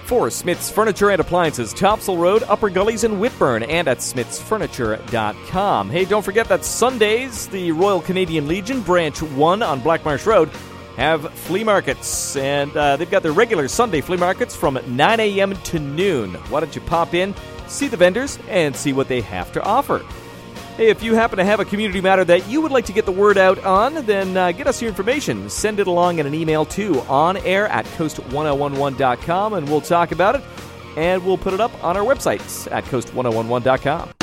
For Smith's Furniture and Appliances, Topsail Road, Upper Gullies in Whitburn, and at smithsfurniture.com. Hey, don't forget that Sundays, the Royal Canadian Legion, Branch 1 on Black Marsh Road, have flea markets, and they've got their regular Sunday flea markets from 9 a.m. to noon. Why don't you pop in, see the vendors, and see what they have to offer. Hey, if you happen to have a community matter that you would like to get the word out on, then get us your information. Send it along in an email to onair@coast1011.com, and we'll talk about it, and we'll put it up on our website at coast1011.com.